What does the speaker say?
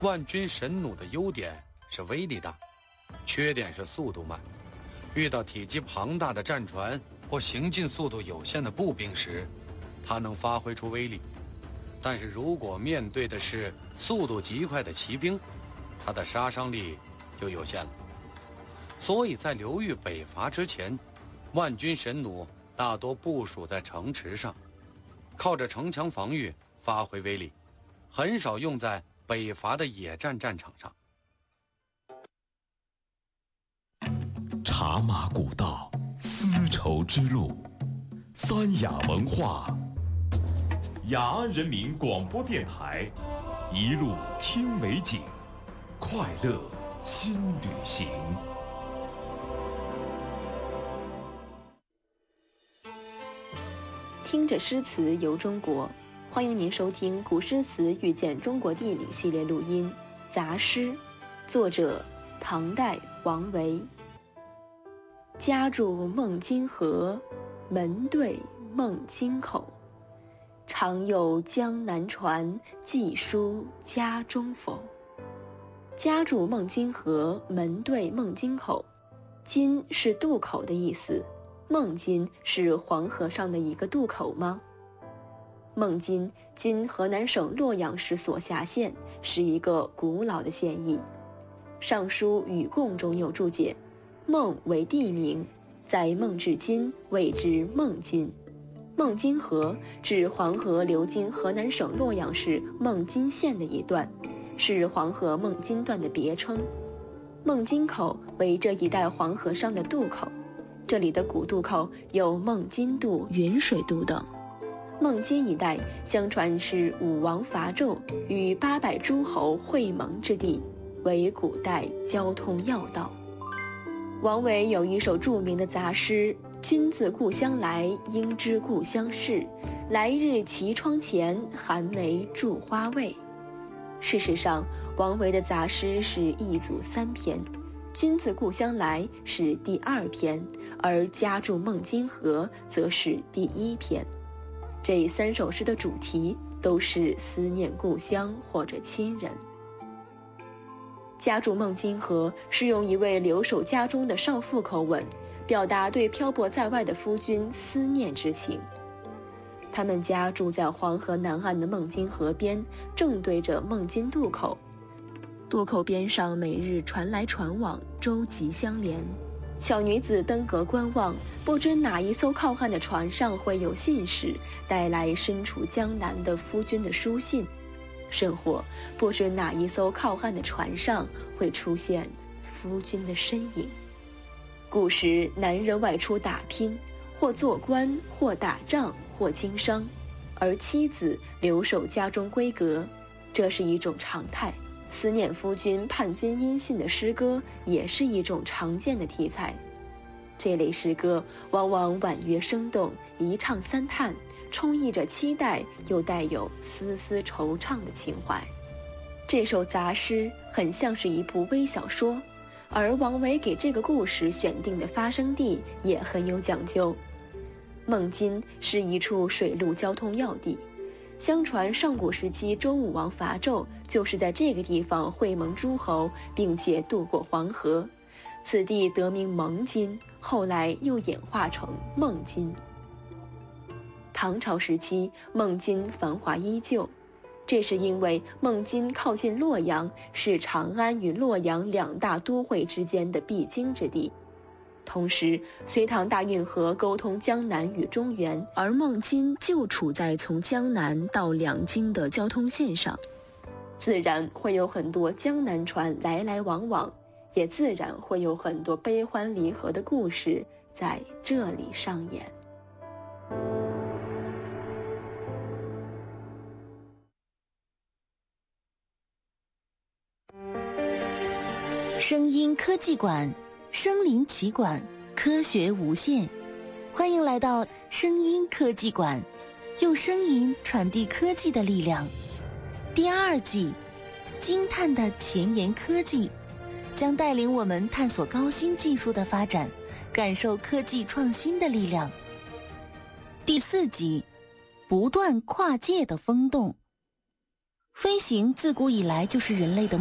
万军神弩的优点是威力大，缺点是速度慢。遇到体积庞大的战船或行进速度有限的步兵时，它能发挥出威力。但是如果面对的是速度极快的骑兵，它的杀伤力就有限了。所以在刘裕北伐之前，万军神弩大多部署在城池上，靠着城墙防御发挥威力，很少用在北伐的野战战场上。 茶马古道，丝绸之路，三雅文化。雅安人民广播电台，一路听美景，快乐新旅行。 听着诗词游中国，欢迎您收听《古诗词遇见中国地理》系列录音《杂诗》，作者唐代王维。家住孟津河，门对孟津口。常有江南船，寄书家中否？家住孟津河，门对孟津口。津是渡口的意思，孟津是黄河上的一个渡口吗？孟津，今河南省洛阳市所辖县，是一个古老的县邑。《尚书禹贡》中有注解：孟为地名，在孟至今谓之孟津。孟津河指黄河流经河南省洛阳市孟津县的一段，是黄河孟津段的别称。孟津口为这一带黄河上的渡口，这里的古渡口有孟津渡、云水渡等。孟津一带相传是武王伐纣与800诸侯会盟之地，为古代交通要道。王维有一首著名的杂诗：君自故乡来，应知故乡事。来日绮窗前，寒梅著花未。事实上，王维的杂诗是一组3篇，君自故乡来是第2篇，而家住孟津河则是第1篇。这3首诗的主题都是思念故乡或者亲人。家住孟津河是用一位留守家中的少妇口吻，表达对漂泊在外的夫君思念之情。他们家住在黄河南岸的孟津河边，正对着孟津渡口。渡口边上每日船来船往，舟楫相连。小女子登阁观望，不知哪一艘靠岸的船上会有信使带来身处江南的夫君的书信，甚或不知哪一艘靠岸的船上会出现夫君的身影。古时男人外出打拼，或做官，或打仗，或经商，而妻子留守家中闺阁，这是一种常态。思念夫君盼君音信的诗歌也是一种常见的题材。这类诗歌往往婉约生动，一唱三叹，充溢着期待，又带有丝丝惆怅的情怀。这首杂诗很像是一部微小说，而王维给这个故事选定的发生地也很有讲究。孟津是一处水陆交通要地，相传上古时期周武王伐纣就是在这个地方会盟诸侯，并且渡过黄河，此地得名蒙津，后来又演化成孟津。唐朝时期孟津繁华依旧，这是因为孟津靠近洛阳，是长安与洛阳2大都会之间的必经之地。同时，隋唐大运河沟通江南与中原，而孟津就处在从江南到两京的交通线上，自然会有很多江南船来来往往，也自然会有很多悲欢离合的故事在这里上演。 声音科技馆，身临其馆，科学无限。欢迎来到声音科技馆，用声音传递科技的力量。第2季，惊叹的前沿科技，将带领我们探索高新技术的发展，感受科技创新的力量。第4集，不断跨界的风动。 飞行自古以来就是人类的